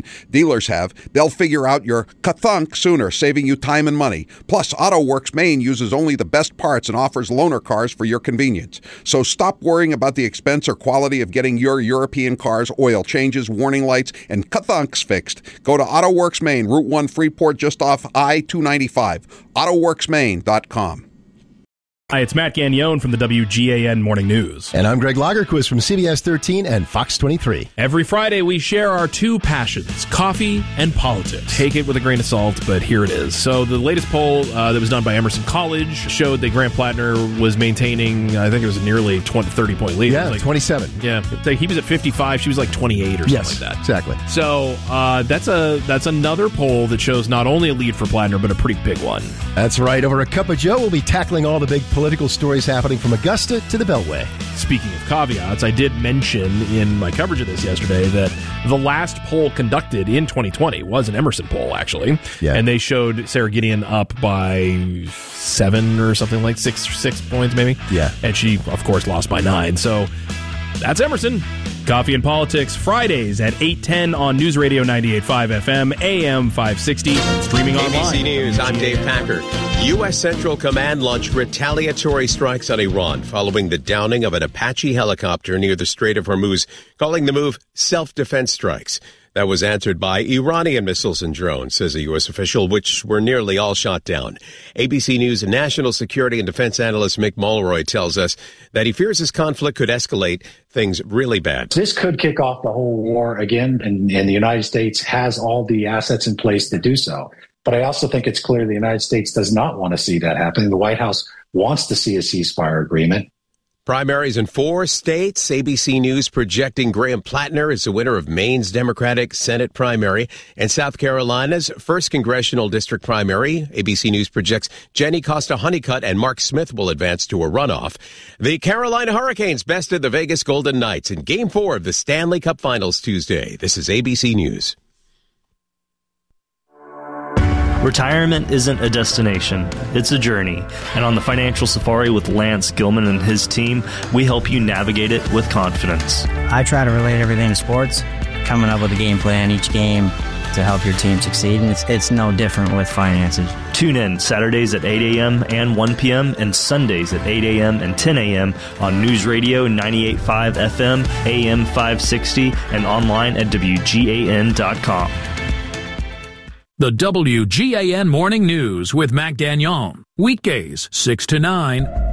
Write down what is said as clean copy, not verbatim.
information dealers have, they'll figure out your ka-thunk sooner, saving you time and money. Plus, AutoWorks Maine uses only the best parts and offers loaner cars for your convenience. So stop worrying about the expense or quality of getting your European car's oil changes, warning lights, and ka-thunks fixed. Go to AutoWorks Maine, Route 1 Freeport, just off I-295. AutoWorksMaine.com. Hi, it's Matt Gagnon from the WGAN Morning News. And I'm Greg Lagerquist from CBS 13 and Fox 23. Every Friday, we share our two passions, coffee and politics. Take it with a grain of salt, but here it is. So the latest poll that was done by Emerson College showed that Grant Plattner was maintaining, I think it was a nearly 30-point lead. Yeah, 27. Yeah, he was at 55. She was like 28 or something like that. Exactly. So that's another poll that shows not only a lead for Plattner, but a pretty big one. That's right. Over a cup of Joe, we'll be tackling all the big political stories happening from Augusta to the Beltway. Speaking of caveats, I did mention in my coverage of this yesterday that the last poll conducted in 2020 was an Emerson poll, actually. Yeah. And they showed Sarah Gideon up by 7 or something like 6 points, maybe. Yeah. And she, of course, lost by 9. So that's Emerson. Coffee and Politics, Fridays at 8:10 on News Radio 98.5 FM, AM 560, streaming online. ABC News, I'm Dave Packer. U.S. Central Command launched retaliatory strikes on Iran following the downing of an Apache helicopter near the Strait of Hormuz, calling the move self-defense strikes. That was answered by Iranian missiles and drones, says a U.S. official, which were nearly all shot down. ABC News national security and defense analyst Mick Mulroy tells us that he fears this conflict could escalate things really bad. This could kick off the whole war again, and the United States has all the assets in place to do so. But I also think it's clear the United States does not want to see that happen. The White House wants to see a ceasefire agreement. Primaries in 4 states. ABC News projecting Graham Plattner is the winner of Maine's Democratic Senate primary and South Carolina's 1st Congressional District primary. ABC News projects Jenny Costa Honeycutt and Mark Smith will advance to a runoff. The Carolina Hurricanes bested the Vegas Golden Knights in Game 4 of the Stanley Cup Finals Tuesday. This is ABC News. Retirement isn't a destination, it's a journey. And on the Financial Safari with Lance Gilman and his team, we help you navigate it with confidence. I try to relate everything to sports, coming up with a game plan each game to help your team succeed, and it's no different with finances. Tune in Saturdays at 8 a.m. and 1 p.m. and Sundays at 8 a.m. and 10 a.m. on News Radio 98.5 FM, AM 560, and online at WGAN.com. The WGAN Morning News with Mac Gagnon. Weekdays, 6 to 9.